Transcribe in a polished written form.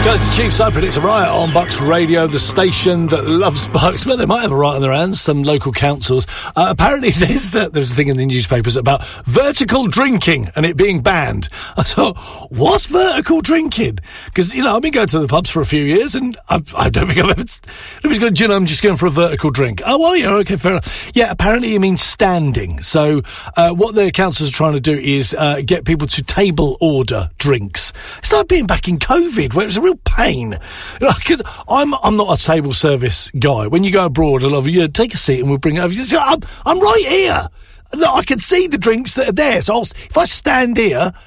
Chief Cypress, it's a riot on Bucks Radio, the station that loves Bucks. Well, they might have a riot on their hands, some local councils. Apparently there's a thing in the newspapers about vertical drinking and it being banned. I thought, what's vertical drinking? Because, I've been going to the pubs for a few years and I don't think I've ever... Nobody's going, I'm just going for a vertical drink. Oh, well, okay, fair enough. Yeah, apparently it means standing. So what the councils are trying to do is get people to table order drinks. It's like being back in COVID, where it was a real pain. Because I'm not a table service guy. When you go abroad, I love you. Take a seat and we'll bring it over. I'm right here. Look, I can see the drinks that are there. So if I stand here,